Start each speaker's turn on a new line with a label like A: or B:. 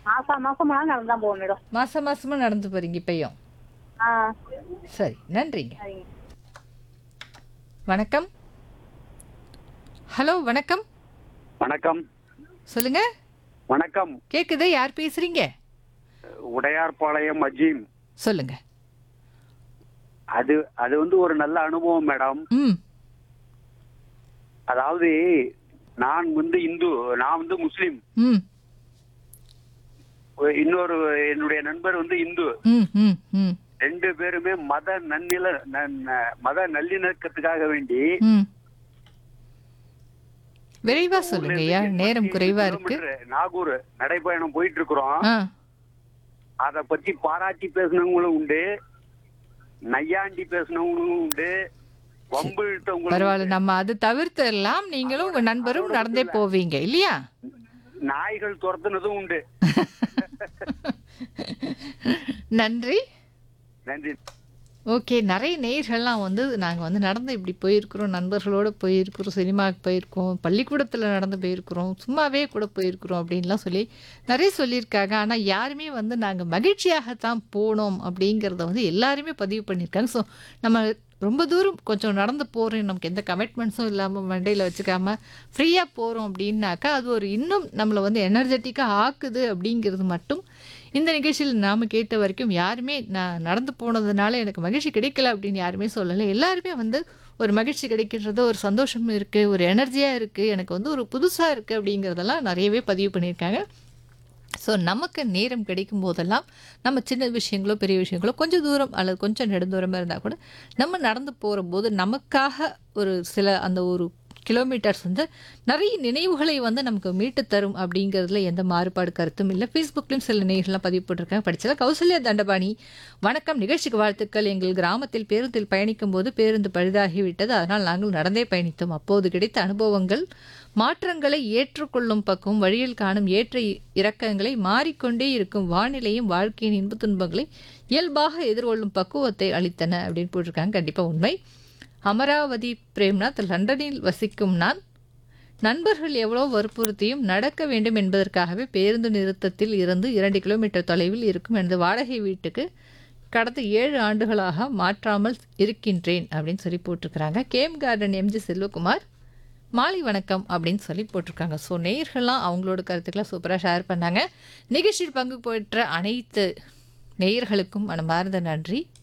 A: மாசம் மாசம்லாம் நடந்து தான் போவோம் மேடம்.
B: மாசம் மாசமா நடந்து போறீங்க இப்பயும்.
A: ஆ
B: சரி, நன்றிங்க.
A: சரிங்க.
B: வணக்கம். ஹலோ, வணக்கம்.
C: வணக்கம்.
B: சொல்லுங்க.
C: வணக்கம்.
B: கேக்குது. யார் பேசுறீங்க?
C: உடையார்பாளையம் அஜீம்.
B: சொல்லுங்க.
C: அது அது வந்து ஒரு நல்ல அனுபவம் மேடம்.
B: ம்.
C: அதாவது நான் வந்து இந்து, நான் வந்து முஸ்லிம்.
B: ம்.
C: இன்னொரு என்னுடைய நண்பர் வந்து இந்து.
B: ம். ம். ம்.
C: ரெண்டு பேருமே மத நல்லிணக்கத்துக்காக வேண்டி
B: ம். விரைவா சொல்லுங்கய்யா, நேரம் குறைவா இருக்கு.
C: நாகூர் நடைபயணம் போயிட்டு இருக்கிறோம்.
B: ஆ.
C: அத பத்தி பாராட்டி பேசினவங்களும் உண்டு, நையாண்டி பேசினவங்களும் உண்டு, வம்பு இழுத்தவங்களும்
B: பரவாயில்ல,
C: உண்டு.
B: நம்ம அது தவிர்த்தெல்லாம் நீங்களும் உங்க நண்பரும் நடந்தே போவீங்க இல்லையா?
C: நாய்கள் துரத்துனதும் உண்டு.
B: நன்றி.
C: நன்றி.
B: ஓகே, நிறைய நேயர்கள்லாம் வந்து நாங்கள் வந்து நடந்து இப்படி போயிருக்கிறோம், நண்பர்களோடு போயிருக்கிறோம், சினிமாவுக்கு போயிருக்கோம், பள்ளிக்கூடத்தில் நடந்து போயிருக்கிறோம், சும்மாவே கூட போயிருக்கிறோம் அப்படின்லாம் சொல்லி நிறைய சொல்லியிருக்காங்க. ஆனால் யாருமே வந்து நாங்கள் மகிழ்ச்சியாகத்தான் போனோம் அப்படிங்கிறத வந்து எல்லாருமே பதிவு பண்ணியிருக்காங்க. ஸோ நம்ம ரொம்ப தூரம் கொஞ்சம் நடந்து போகிறோம், நமக்கு எந்த கமிட்மெண்ட்ஸும் இல்லாமல் மண்டையில் வச்சுக்காம ஃப்ரீயாக போகிறோம் அப்படின்னாக்கா அது ஒரு இன்னும் நம்மளை வந்து எனர்ஜெட்டிக்காக ஆக்குது அப்படிங்கிறது மட்டும் இந்த நிகழ்ச்சியில் நாம் கேட்ட வரைக்கும் யாருமே நான் நடந்து போனதுனால எனக்கு மகிழ்ச்சி கிடைக்கல அப்படின்னு யாருமே சொல்லலை. எல்லாருமே வந்து ஒரு மகிழ்ச்சி கிடைக்கின்றது, ஒரு சந்தோஷம் இருக்குது, ஒரு எனர்ஜியாக இருக்குது, எனக்கு வந்து ஒரு புதுசாக இருக்குது அப்படிங்கிறதெல்லாம் நிறையவே பதிவு பண்ணியிருக்காங்க. ஸோ நமக்கு நேரம் கிடைக்கும் போதெல்லாம் நம்ம சின்ன விஷயங்களோ பெரிய விஷயங்களோ கொஞ்சம் தூரம் அல்லது கொஞ்சம் நெடுந்தூரமாக இருந்தால் கூட நம்ம நடந்து போகும்போது நமக்காக ஒரு சில அந்த ஒரு கிலோமீட்டர்ஸ் வந்து நிறைய நினைவுகளை வந்து நமக்கு மீட்டு தரும் அப்படிங்கிறதுல எந்த மாறுபாடு கருத்தும் இல்லை. ஃபேஸ்புக்லேயும் சில நினைவுகள்லாம் பதிவு போட்டிருக்காங்க. படிச்சல கௌசல்யா தண்டபாணி, வணக்கம், நிகழ்ச்சிக்கு வாழ்த்துக்கள். எங்கள் கிராமத்தில் பேருந்தில் பயணிக்கும் போது பேருந்து பழுதாகிவிட்டது, அதனால் நாங்கள் நடந்தே பயணித்தோம். அப்போது கிடைத்த அனுபவங்கள் மாற்றங்களை ஏற்றுக்கொள்ளும் பக்கம், வழியில் காணும் ஏற்ற இறக்கங்களை, மாறிக்கொண்டே இருக்கும் வானிலையும் வாழ்க்கையின் இன்ப துன்பங்களை இயல்பாக எதிர்கொள்ளும் பக்குவத்தை அளித்தன அப்படின்னு போட்டிருக்காங்க. கண்டிப்பாக உண்மை. அமராவதி பிரேம்நாத், லண்டனில் வசிக்கும் நான் நண்பர்கள் எவ்வளோ வற்புறுத்தியும் நடக்க வேண்டும் என்பதற்காகவே பேருந்து நிறுத்தத்தில் இருந்து 2 கிலோமீட்டர் தொலைவில் இருக்கும் எனது வாடகை வீட்டுக்கு கடந்த 7 ஆண்டுகளாக மாற்றாமல் இருக்கின்றேன் அப்படின்னு சொல்லி போட்டிருக்கிறாங்க. கேம் கார்டன் எம்ஜி செல்வகுமார், மாலை வணக்கம் அப்படின்னு சொல்லி போட்டிருக்காங்க. ஸோ நேயர்கள்லாம் அவங்களோட கருத்துக்களை சூப்பராக ஷேர் பண்ணாங்க. நிகழ்ச்சியில் பங்கு பெற்ற அனைத்து நேயர்களுக்கும் மனமார்ந்த நன்றி.